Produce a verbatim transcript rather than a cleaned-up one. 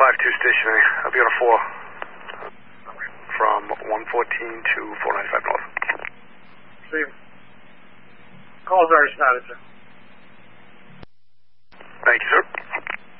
five two stationary. I'll be on a four from one fourteen to four ninety-five north. See. Call's already started, sir. Thank you, sir.